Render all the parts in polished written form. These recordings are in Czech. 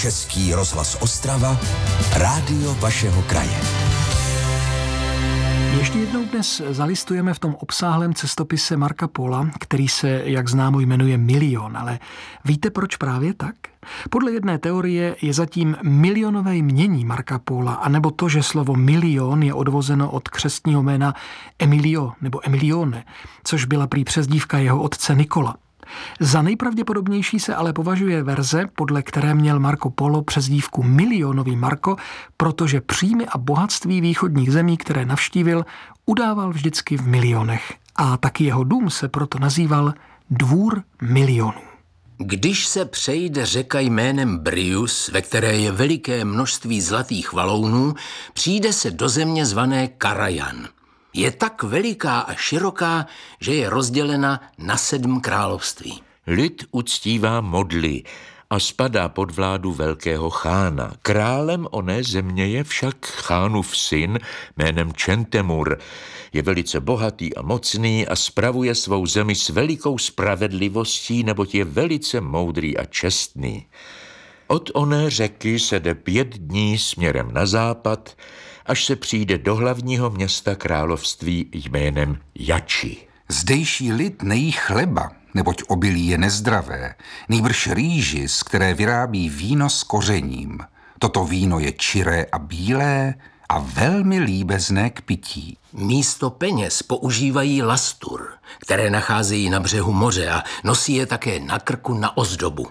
Český rozhlas Ostrava, rádio vašeho kraje. Ještě jednou dnes zalistujeme v tom obsáhlém cestopise Marca Pola, který se, jak známo, jmenuje Milion. Ale víte, proč právě tak? Podle jedné teorie je zatím milionové jmění Marca Pola, anebo to, že slovo milion je odvozeno od křestního jména Emilio nebo Emilione, což byla prý přezdívka jeho otce Nikola. Za nejpravděpodobnější se ale považuje verze, podle které měl Marco Polo přezdívku Milionový Marko, protože příjmy a bohatství východních zemí, které navštívil, udával vždycky v milionech. A taky jeho dům se proto nazýval Dvůr milionů. Když se přejde řeka jménem Brius, ve které je veliké množství zlatých valounů, přijde se do země zvané Karajan. Je tak veliká a široká, že je rozdělena na 7 království. Lid uctívá modly a spadá pod vládu velkého chána. Králem oné země je však chánův syn jménem Čentemur. Je velice bohatý a mocný a spravuje svou zemi s velikou spravedlivostí, neboť je velice moudrý a čestný. Od oné řeky se jde 5 dní směrem na západ, až se přijde do hlavního města království jménem Jači. Zdejší lid nejí chleba, neboť obilí je nezdravé, nýbrž rýži, z které vyrábí víno s kořením. Toto víno je čiré a bílé a velmi líbezné k pití. Místo peněz používají lastur, které nacházejí na břehu moře a nosí je také na krku na ozdobu.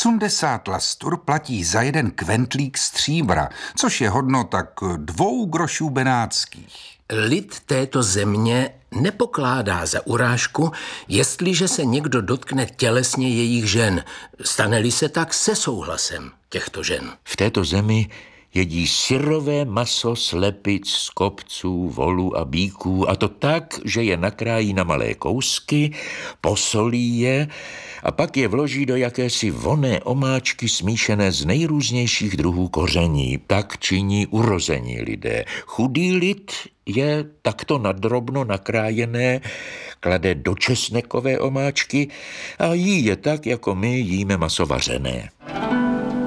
80 lastur platí za 1 kventlík stříbra, což je hodno tak 2 grošů benátských. Lid této země nepokládá za urážku, jestliže se někdo dotkne tělesně jejich žen, stane-li se tak se souhlasem těchto žen. V této zemi jedí syrové maso slepic, skopců, volů a býků, a to tak, že je nakrájí na malé kousky, posolí je a pak je vloží do jakési vonné omáčky smíšené z nejrůznějších druhů koření. Tak činí urození lidé. Chudý lid je takto nadrobno nakrájené, klade do česnekové omáčky a jí je tak, jako my jíme maso vařené.